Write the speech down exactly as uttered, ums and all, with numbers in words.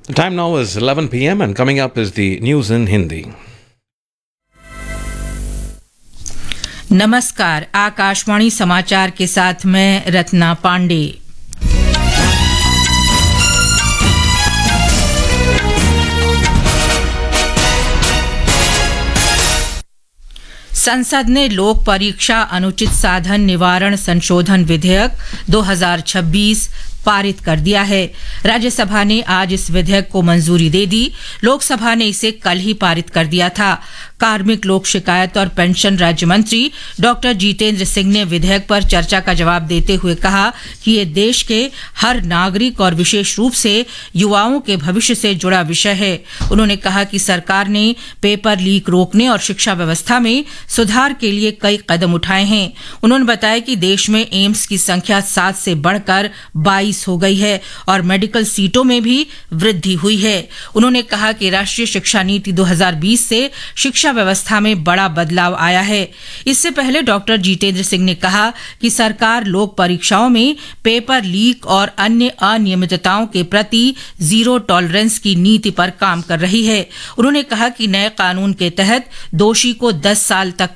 The time now is eleven p m and coming up is the news in Hindi. नमस्कार, आकाशवाणी समाचार के साथ मैं रत्ना पांडे। संसद ने लोक परीक्षा अनुचित साधन निवारण संशोधन विधेयक दो हज़ार छब्बीस पारित कर दिया है। राज्यसभा ने आज इस विधेयक को मंजूरी दे दी। लोकसभा ने इसे कल ही पारित कर दिया था। कार्मिक लोक शिकायत और पेंशन राज्य मंत्री डॉक्टर जितेंद्र सिंह ने विधेयक पर चर्चा का जवाब देते हुए कहा कि ये देश के हर नागरिक और विशेष रूप से युवाओं के भविष्य से जुड़ा विषय है। उन्होंने कहा कि सरकार ने पेपर लीक रोकने और शिक्षा व्यवस्था में सुधार के लिए कई कदम उठाए हैं। उन्होंने बताया कि देश में एम्स की संख्या सात से बढ़कर बाईस हो गई है और मेडिकल सीटों में भी वृद्धि हुई है। उन्होंने कहा कि राष्ट्रीय शिक्षा नीति दो हज़ार बीस से शिक्षा व्यवस्था में बड़ा बदलाव आया है। इससे पहले डॉक्टर जितेंद्र सिंह ने कहा कि सरकार लोक परीक्षाओं में पेपर लीक और अन्य अनियमितताओं के प्रति जीरो टॉलरेंस की नीति पर काम कर रही है। उन्होंने कहा कि नए कानून के तहत दोषी को दस साल तक